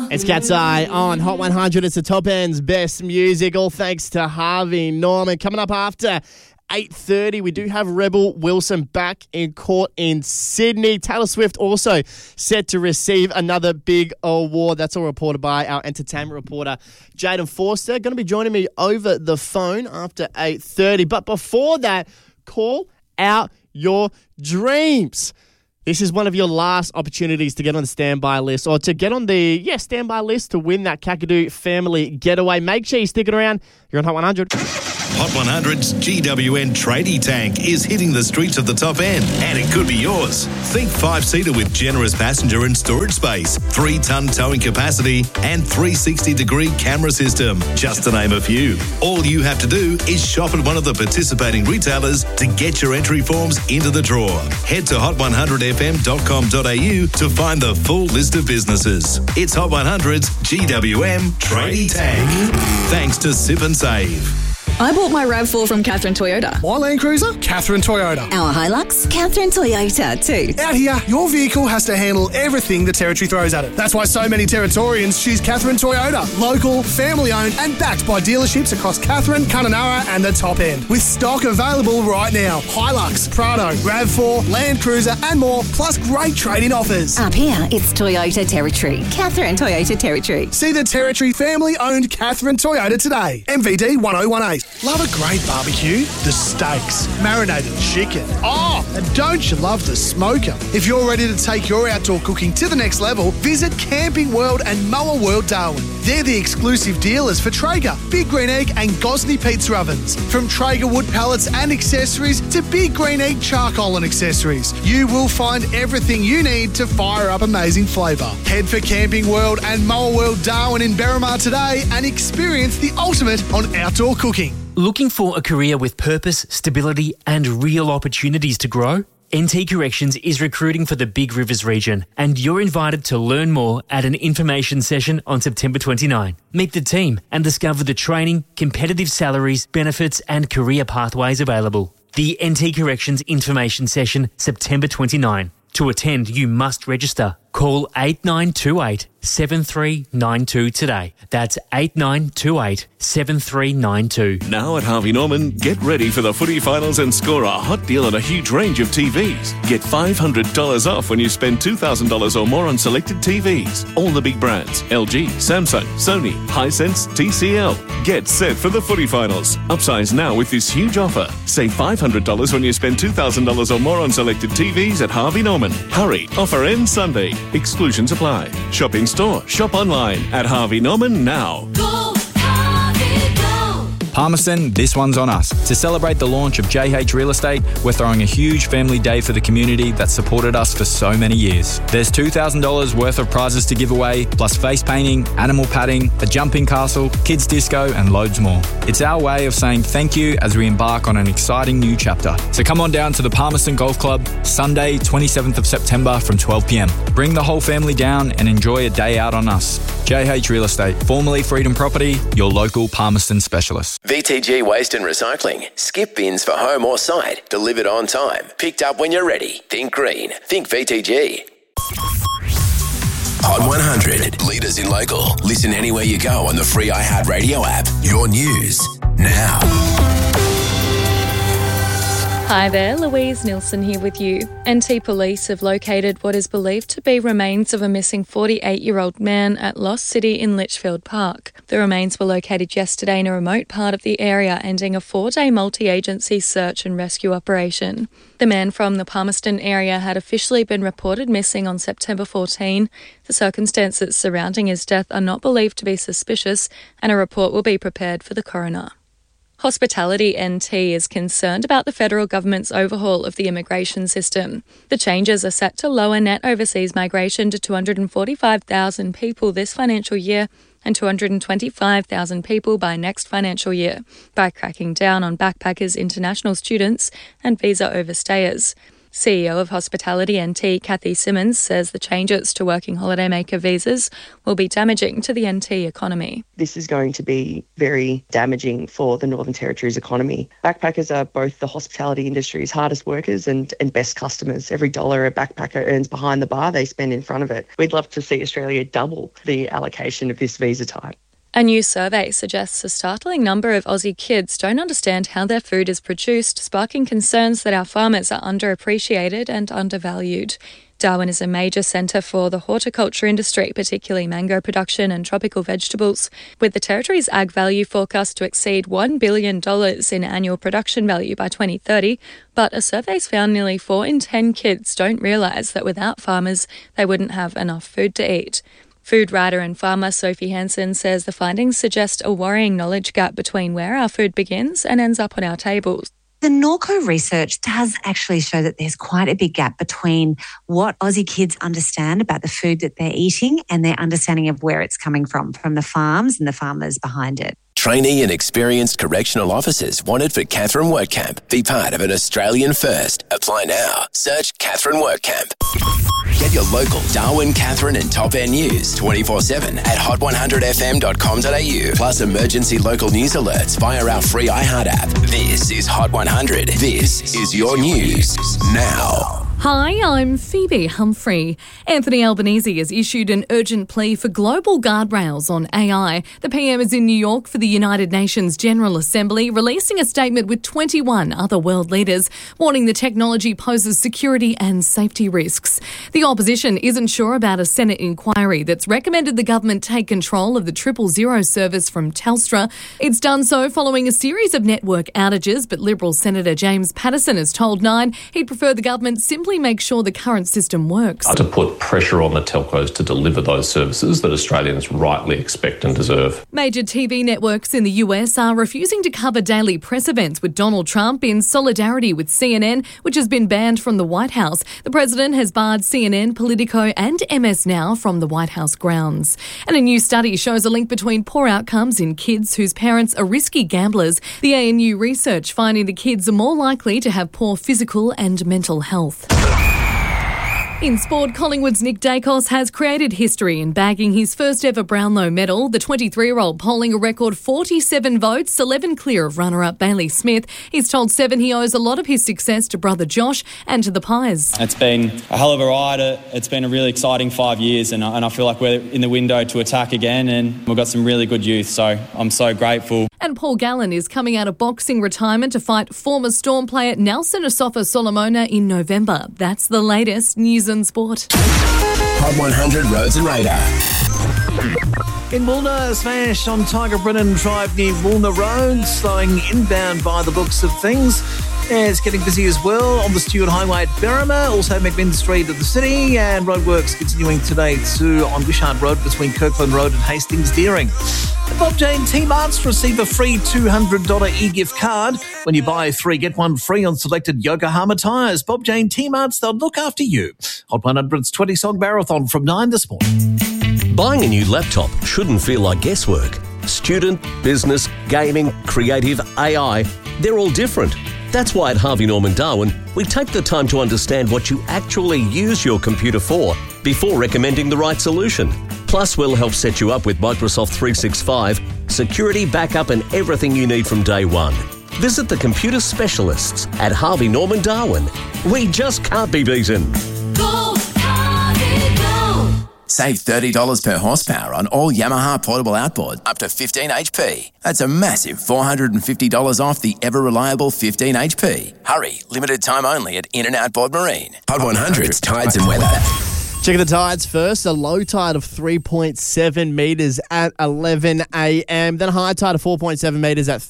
It's Cat's Eye on Hot 100. It's the top end's best music, all thanks to Harvey Norman. Coming up after 8:30, we do have Rebel Wilson back in court in Sydney. Taylor Swift also set to receive another big award. That's all reported by our entertainment reporter, Jaden Forster. Going to be joining me over the phone after 8:30. But before that, call out your dreams. This is one of your last opportunities to get on the standby list or to get on the standby list to win that Kakadu family getaway. Make sure you stick it around. You're on Hot 100. Hot 100's GWN Tradie Tank is hitting the streets of the top end, and it could be yours. Think 5-seater with generous passenger and storage space, 3-ton towing capacity, and 360-degree camera system, just to name a few. All you have to do is shop at one of the participating retailers to get your entry forms into the draw. Head to hot100fm.com.au to find the full list of businesses. It's Hot 100's GWM Tradie Tank. Thanks to Sip and Save. I bought my RAV4 from Catherine Toyota. My Land Cruiser? Catherine Toyota. Our Hilux? Catherine Toyota too. Out here, your vehicle has to handle everything the Territory throws at it. That's why so many Territorians choose Catherine Toyota. Local, family-owned and backed by dealerships across Catherine, Kununurra and the top end. With stock available right now. Hilux, Prado, RAV4, Land Cruiser and more, plus great trade-in offers. Up here, it's Toyota Territory. Catherine Toyota Territory. See the Territory family-owned Catherine Toyota today. MVD 1018. Love a great barbecue? The steaks, marinated chicken. Oh, and don't you love the smoker? If you're ready to take your outdoor cooking to the next level, visit Camping World and Moa World Darwin. They're the exclusive dealers for Traeger, Big Green Egg and Gosney pizza ovens. From Traeger wood pallets and accessories to Big Green Egg charcoal and accessories, you will find everything you need to fire up amazing flavour. Head for Camping World and Moa World Darwin in Berrimah today and experience the ultimate on outdoor cooking. Looking for a career with purpose, stability and real opportunities to grow? NT Corrections is recruiting for the Big Rivers region and you're invited to learn more at an information session on September 29. Meet the team and discover the training, competitive salaries, benefits and career pathways available. The NT Corrections information session, September 29. To attend, you must register. Call 8928 7392 today. That's 8928 7392. Now at Harvey Norman, get ready for the footy finals and score a hot deal on a huge range of TVs. Get $500 off when you spend $2,000 or more on selected TVs. All the big brands: LG, Samsung, Sony, Hisense, TCL. Get set for the footy finals. Upsize now with this huge offer. Save $500 when you spend $2,000 or more on selected TVs at Harvey Norman. Hurry, offer ends Sunday. Exclusions apply. Shop in store, shop online at Harvey Norman now. Go, Harvey, go. Palmerston, this one's on us. To celebrate the launch of JH Real Estate, we're throwing a huge family day for the community that supported us for so many years. There's $2,000 worth of prizes to give away, plus face painting, animal padding, a jumping castle, kids disco and loads more. It's our way of saying thank you as we embark on an exciting new chapter. So come on down to the Palmerston Golf Club, Sunday 27th of September from 12pm. Bring the whole family down and enjoy a day out on us. JH Real Estate, formerly Freedom Property, your local Palmerston specialist. VTG Waste and Recycling. Skip bins for home or site. Delivered on time. Picked up when you're ready. Think green. Think VTG. Hot 100. Leaders in local. Listen anywhere you go on the free iHeartRadio app. Your news now. Hi there, Louise Nilsson here with you. NT Police have located what is believed to be remains of a missing 48-year-old man at Lost City in Litchfield Park. The remains were located yesterday in a remote part of the area, ending a 4-day multi-agency search and rescue operation. The man from the Palmerston area had officially been reported missing on September 14. The circumstances surrounding his death are not believed to be suspicious, and a report will be prepared for the coroner. Hospitality NT is concerned about the federal government's overhaul of the immigration system. The changes are set to lower net overseas migration to 245,000 people this financial year and 225,000 people by next financial year, by cracking down on backpackers, international students and visa overstayers. CEO of Hospitality NT, Kathy Simmons, says the changes to working holidaymaker visas will be damaging to the NT economy. This is going to be very damaging for the Northern Territory's economy. Backpackers are both the hospitality industry's hardest workers and best customers. Every dollar a backpacker earns behind the bar, they spend in front of it. We'd love to see Australia double the allocation of this visa type. A new survey suggests a startling number of Aussie kids don't understand how their food is produced, sparking concerns that our farmers are underappreciated and undervalued. Darwin is a major centre for the horticulture industry, particularly mango production and tropical vegetables, with the territory's ag value forecast to exceed $1 billion in annual production value by 2030. But a survey's found nearly 4 in 10 kids don't realise that without farmers, they wouldn't have enough food to eat. Food writer and farmer Sophie Hansen says the findings suggest a worrying knowledge gap between where our food begins and ends up on our tables. The Norco research does actually show that there's quite a big gap between what Aussie kids understand about the food that they're eating and their understanding of where it's coming from the farms and the farmers behind it. Trainee and experienced correctional officers wanted for Catherine WorkCamp. Be part of an Australian first. Apply now. Search Catherine WorkCamp. Get your local Darwin, Catherine and Top End news 24/7 at hot100fm.com.au. Plus emergency local news alerts via our free iHeart app. This is Hot 100. This is your news now. Hi, I'm Phoebe Humphrey. Anthony Albanese has issued an urgent plea for global guardrails on AI. The PM is in New York for the United Nations General Assembly, releasing a statement with 21 other world leaders, warning the technology poses security and safety risks. The opposition isn't sure about a Senate inquiry that's recommended the government take control of the 000 service from Telstra. It's done so following a series of network outages, but Liberal Senator James Paterson has told Nine he'd prefer the government simply make sure the current system works. To put pressure on the telcos to deliver those services that Australians rightly expect and deserve. Major TV networks in the US are refusing to cover daily press events with Donald Trump in solidarity with CNN, which has been banned from the White House. The president has barred CNN, Politico and MS Now from the White House grounds. And a new study shows a link between poor outcomes in kids whose parents are risky gamblers. The ANU research finding the kids are more likely to have poor physical and mental health. In sport, Collingwood's Nick Dacos has created history in bagging his first ever Brownlow medal. The 23-year-old polling a record 47 votes, 11 clear of runner-up Bailey Smith. He's told Seven he owes a lot of his success to brother Josh and to the Pies. It's been a hell of a ride. It's been a really exciting 5 years and I feel like we're in the window to attack again and we've got some really good youth, so I'm so grateful. And Paul Gallen is coming out of boxing retirement to fight former Storm player Nelson Asafa Solomona in November. That's the latest news and sport. Hot 100 Roads and Radar. In Woolner, smash on Tiger Brennan Drive near Woolner Road, slowing inbound by the looks of things. Yeah, it's getting busy as well on the Stewart Highway at Berrima, also McMinn Street at the city, and roadworks continuing today too on Wishart Road between Kirkland Road and Hastings Deering. Bob Jane T-Marts receive a free $200 e-gift card. When you buy 3, get 1 free on selected Yokohama tyres. Bob Jane T-Marts, they'll look after you. Hot 100's 20-song marathon from 9 this morning. Buying a new laptop shouldn't feel like guesswork. Student, business, gaming, creative, AI, they're all different. That's why at Harvey Norman Darwin, we take the time to understand what you actually use your computer for before recommending the right solution. Plus, we'll help set you up with Microsoft 365, security, backup and everything you need from day one. Visit the computer specialists at Harvey Norman Darwin. We just can't be beaten. Go, Harvey, go! Save $30 per horsepower on all Yamaha portable outboards up to 15 HP. That's a massive $450 off the ever-reliable 15 HP. Hurry, limited time only at In and Outboard Marine. Hot 100's Tides and Weather. Checking the tides first. A low tide of 3.7 metres at 11 a.m. Then a high tide of 4.7 metres at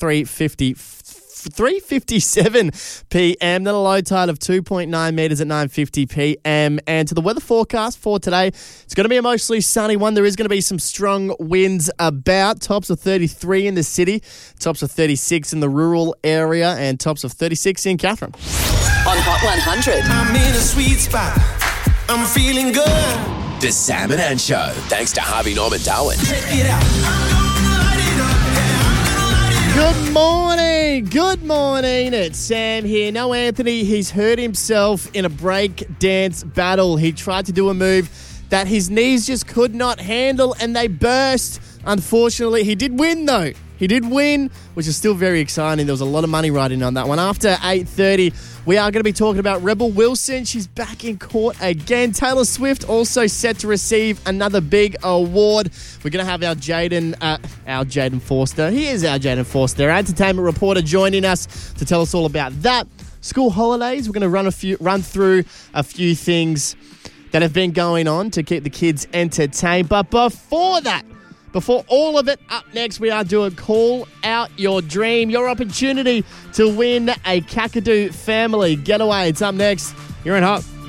3:57 p.m. Then a low tide of 2.9 metres at 9:50 p.m. And to the weather forecast for today, it's going to be a mostly sunny one. There is going to be some strong winds about. Tops of 33 in the city, tops of 36 in the rural area, and tops of 36 in Catherine. On Hot 100. I'm in a sweet spot. I'm feeling good. The Sam and Ann Show, thanks to Harvey Norman Darwin. Check it out. Good morning. Good morning. It's Sam here. No Anthony. He's hurt himself in a break dance battle. He tried to do a move that his knees just could not handle and they burst. Unfortunately, he did win though. He did win, which is still very exciting. There was a lot of money riding on that one. After 8:30, we are going to be talking about Rebel Wilson. She's back in court again. Taylor Swift also set to receive another big award. We're going to have our Jaden Forster. He is our Jaden Forster, our entertainment reporter, joining us to tell us all about that. School holidays. We're going to run through a few things that have been going on to keep the kids entertained. But before all of it, up next, we are doing Call Out Your Dream, your opportunity to win a Kakadu family getaway. It's up next. You're in Hot.